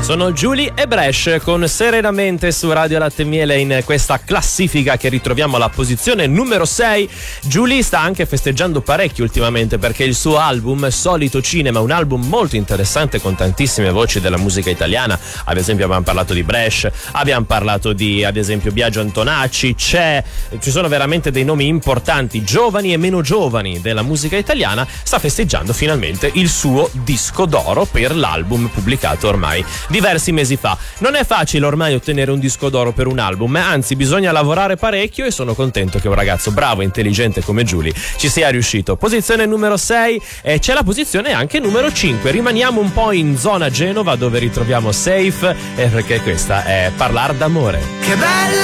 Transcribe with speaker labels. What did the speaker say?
Speaker 1: Sono Giulia e Bresh con Serenamente su Radio Latte e Miele in questa classifica che ritroviamo alla posizione numero 6. Giulia sta anche festeggiando parecchio ultimamente perché il suo album Solito Cinema, un album molto interessante con tantissime voci della musica italiana. Ad esempio abbiamo parlato di Bresh, abbiamo parlato di ad esempio Biagio Antonacci, ci sono veramente dei nomi importanti, giovani e meno giovani della musica italiana. Sta festeggiando finalmente il suo disco d'oro per l'album pubblicato ormai diversi mesi fa. Non è facile ormai ottenere un disco d'oro per un album, anzi bisogna lavorare parecchio e sono contento che un ragazzo bravo e intelligente come Giulia ci sia riuscito. Posizione numero 6 e c'è la posizione anche numero 5. Rimaniamo un po' in zona Genova dove ritroviamo Safe perché questa è Parlar d'amore.
Speaker 2: Che bella